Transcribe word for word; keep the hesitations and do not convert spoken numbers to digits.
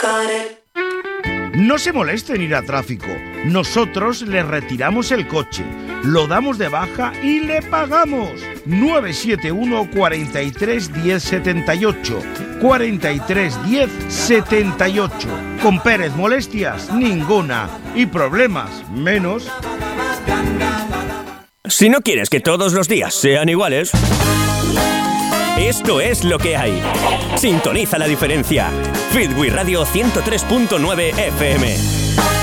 No se molesten ir a tráfico. Nosotros le retiramos el coche, lo damos de baja y le pagamos. nueve siete uno, cuatro tres, uno cero siete ocho. cuatro tres, uno cero siete ocho. Con Pérez, molestias ninguna. Y problemas menos. Si no quieres que todos los días sean iguales, esto es lo que hay. Sintoniza la diferencia. Fitwi Radio ciento tres punto nueve F M.